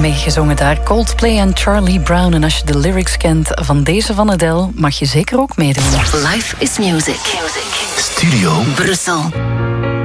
meegezongen daar. Coldplay en Charlie Brown. En als je de lyrics kent van deze van Adele, mag je zeker ook meedoen. Life is music. Studio Brussel.